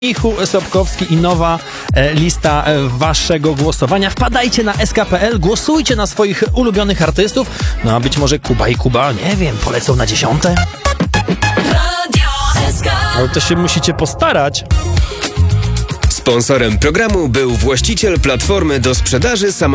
Michu Sobkowski i nowa lista waszego głosowania. Wpadajcie na sk.pl, głosujcie na swoich ulubionych artystów. No a być może Kuba i Kuba, nie wiem, polecą na 10. Ale to się musicie postarać. Sponsorem programu był właściciel platformy do sprzedaży samochodów.